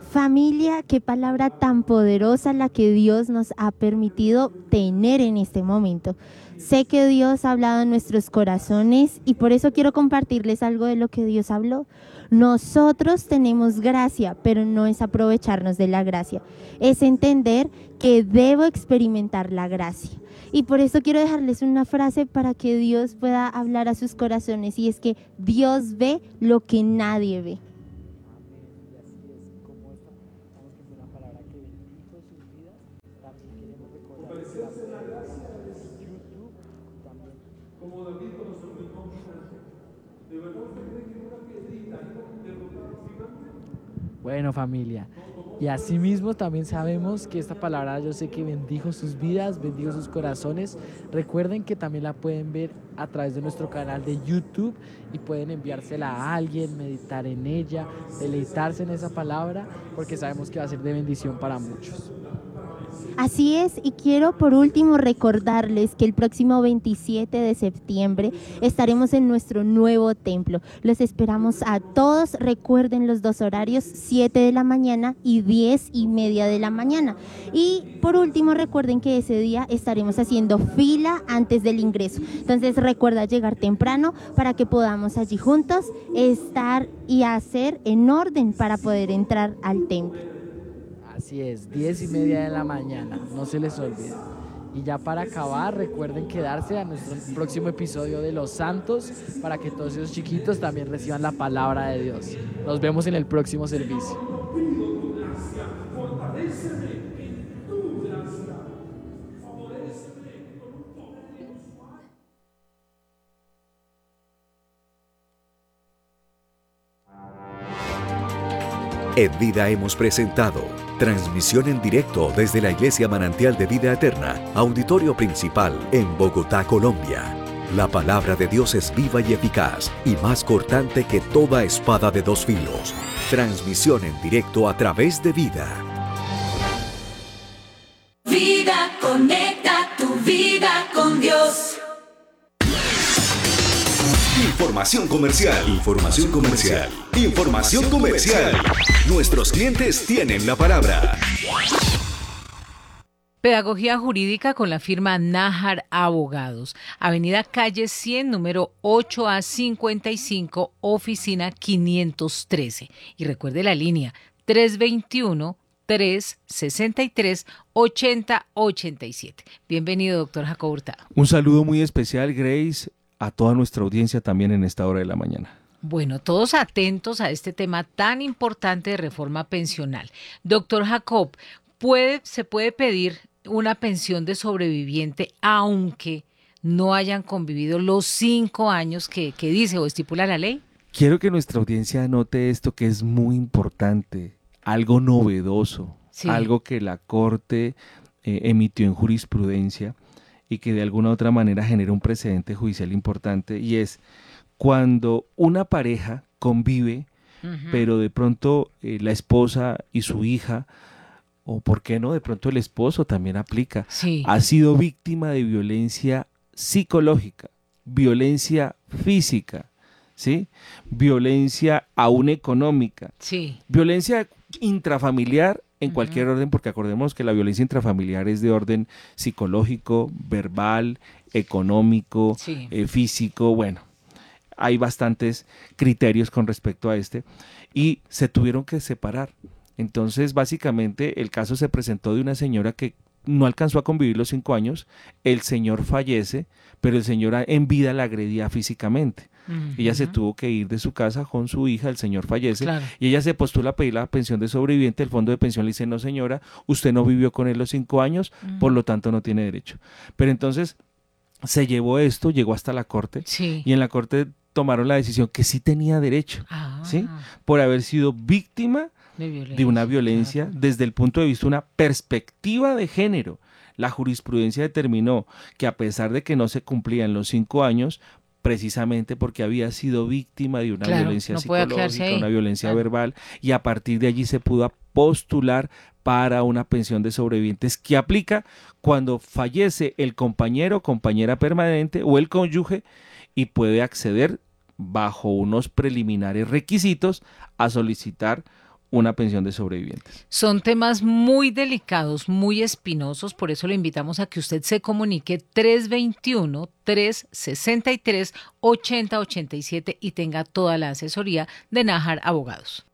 Familia, qué palabra tan poderosa la que Dios nos ha permitido tener en este momento. Sé que Dios ha hablado en nuestros corazones y por eso quiero compartirles algo de lo que Dios habló. Nosotros tenemos gracia, pero no es aprovecharnos de la gracia. Es entender que debo experimentar la gracia. Y por eso quiero dejarles una frase para que Dios pueda hablar a sus corazones, y es que Dios ve lo que nadie ve. Bueno, familia, y asimismo también sabemos que esta palabra yo sé que bendijo sus vidas, bendijo sus corazones. Recuerden que también la pueden ver a través de nuestro canal de YouTube y pueden enviársela a alguien, meditar en ella, deleitarse en esa palabra, porque sabemos que va a ser de bendición para muchos. Así es, y quiero por último recordarles que el próximo 27 de septiembre estaremos en nuestro nuevo templo. Los esperamos a todos. Recuerden los dos horarios, 7 de la mañana y 10:30 de la mañana. Y por último, recuerden que ese día estaremos haciendo fila antes del ingreso. Entonces recuerda llegar temprano para que podamos allí juntos estar y hacer en orden para poder entrar al templo. Así es, 10:30 de la mañana, no se les olvide. Y ya para acabar, recuerden quedarse a nuestro próximo episodio de Los Santos para que todos esos chiquitos también reciban la palabra de Dios. Nos vemos en el próximo servicio. En Vida hemos presentado transmisión en directo desde la Iglesia Manantial de Vida Eterna, auditorio principal en Bogotá, Colombia. La palabra de Dios es viva y eficaz y más cortante que toda espada de dos filos. Transmisión en directo a través de Vida. Vida, conecta tu vida con Dios. Información comercial. Información comercial. Información comercial. Nuestros clientes tienen la palabra. Pedagogía jurídica con la firma Nájar Abogados. Avenida Calle 100, número 8A55, oficina 513. Y recuerde la línea 321-363-8087. Bienvenido, doctor Jacobo Hurtado. Un saludo muy especial, Grace, a toda nuestra audiencia también en esta hora de la mañana. Bueno, todos atentos a este tema tan importante de reforma pensional. Doctor Jacob, ¿se puede pedir una pensión de sobreviviente aunque no hayan convivido los 5 años que dice o estipula la ley? Quiero que nuestra audiencia anote esto que es muy importante, algo novedoso, sí, algo que la Corte emitió en jurisprudencia y que de alguna u otra manera genera un precedente judicial importante, y es cuando una pareja convive, pero de pronto la esposa y su hija, o por qué no, de pronto el esposo también aplica, sí, ha sido víctima de violencia psicológica, violencia física, ¿sí? Violencia aún económica, sí, violencia intrafamiliar en cualquier orden, porque acordemos que la violencia intrafamiliar es de orden psicológico, verbal, económico, sí, físico. Bueno, hay bastantes criterios con respecto a y se tuvieron que separar. Entonces, básicamente, el caso se presentó de una señora que no alcanzó a convivir los 5 años, el señor fallece, pero el señor en vida la agredía físicamente. Ella se tuvo que ir de su casa con su hija, el señor fallece, claro, y ella se postula a pedir la pensión de sobreviviente. El fondo de pensión le dice: no, señora, usted no vivió con él los 5 años, por lo tanto no tiene derecho. Pero entonces se llevó esto, llegó hasta la Corte, sí, y en la Corte tomaron la decisión que sí tenía derecho, ¿sí? Por haber sido víctima de una violencia, claro, desde el punto de vista, una perspectiva de género. La jurisprudencia determinó que a pesar de que no se cumplían los 5 años, precisamente porque había sido víctima de una, claro, violencia psicológica, una violencia, claro, verbal, y a partir de allí se pudo postular para una pensión de sobrevivientes que aplica cuando fallece el compañero, compañera permanente o el cónyuge, y puede acceder bajo unos preliminares requisitos a solicitar una pensión de sobrevivientes. Son temas muy delicados, muy espinosos, por eso le invitamos a que usted se comunique 321-363-8087 y tenga toda la asesoría de Nájar Abogados.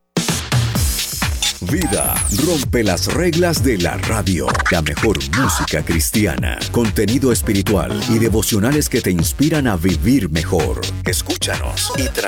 Vida rompe las reglas de la radio. La mejor música cristiana, contenido espiritual y devocionales que te inspiran a vivir mejor. Escúchanos y